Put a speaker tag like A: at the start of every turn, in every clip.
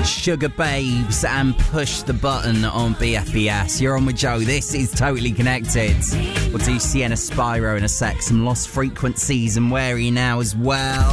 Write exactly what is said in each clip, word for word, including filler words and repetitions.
A: Sugar Babes and Push the Button on B F B S. You're on with Joe. This is Totally Connected. We'll do Sienna Spyro in a sec. Some Lost Frequencies and Where Are You Now as well.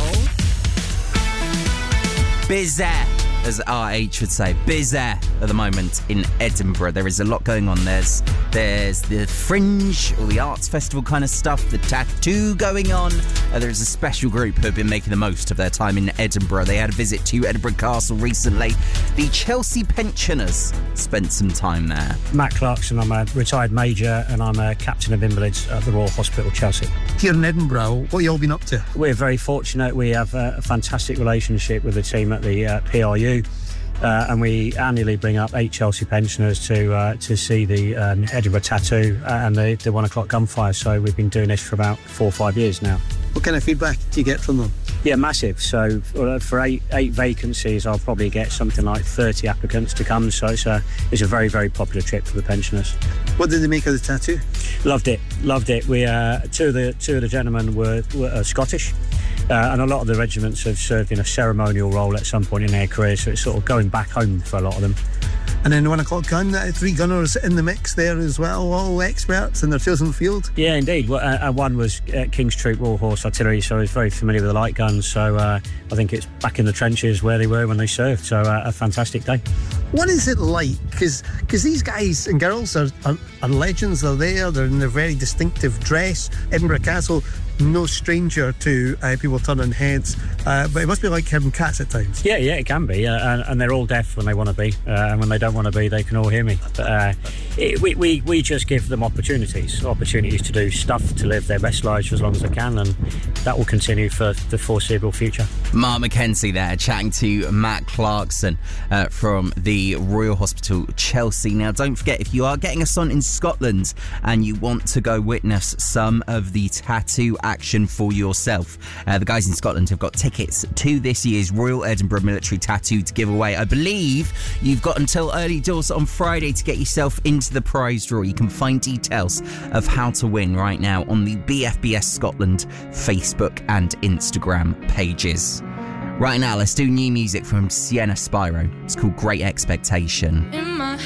A: Busy, as R H would say. Busy at the moment in Edinburgh. There is a lot going on. There's there's the Fringe, all the arts festival kind of stuff, the tattoo going on. Uh, there's a special group who have been making the most of their time in Edinburgh. They had a visit to Edinburgh Castle recently. The Chelsea pensioners spent some time there.
B: Matt Clarkson, I'm a retired major and I'm a captain of invalids at the Royal Hospital, Chelsea.
C: Here in Edinburgh, what have you all been up to?
B: We're very fortunate. We have a fantastic relationship with the team at the uh, P R U. Uh, and we annually bring up eight Chelsea pensioners to uh, to see the um, Edinburgh Tattoo and the, the one o'clock gunfire. So we've been doing this for about four or five years now.
C: What kind of feedback do you get from them?
B: Yeah, massive. So for eight eight vacancies, I'll probably get something like thirty applicants to come. So it's a, it's a very, very popular trip for the pensioners.
C: What did they make of the tattoo?
B: Loved it, loved it. We uh, two of the two of the gentlemen were, were uh, Scottish. Uh, and a lot of the regiments have served in a ceremonial role at some point in their career, so it's sort of going back home for a lot of them.
C: And then one o'clock gun, uh, three gunners in the mix there as well, all experts in their chosen field.
B: Yeah, indeed. Well, uh, one was uh, King's Troop Royal Horse Artillery, so he's very familiar with the light guns. So uh, I think it's back in the trenches where they were when they served. So uh, a fantastic day.
C: What is it like? Because these guys and girls are, are, are legends. They're there. They're in their very distinctive dress. Edinburgh Castle, no stranger to uh, people turning heads, uh, but it must be like having cats at times.
B: Yeah, yeah, it can be, uh, and, and they're all deaf when they want to be, uh, and when they don't want to be, they can all hear me. But uh, it, we, we we just give them opportunities, opportunities to do stuff, to live their best lives for as long as they can, and that will continue for the foreseeable future.
A: Mark Mackenzie there, chatting to Matt Clarkson uh, from the Royal Hospital, Chelsea. Now, don't forget, if you are getting us on in Scotland and you want to go witness some of the tattoo action for yourself, uh, the guys in Scotland have got tickets to this year's Royal Edinburgh Military Tattoo to give away. I believe you've got until early doors on Friday to get yourself into the prize draw. You can find details of how to win right now on the B F B S Scotland Facebook and Instagram pages. Right now, let's do new music from Sienna Spyro. It's called Great Expectation.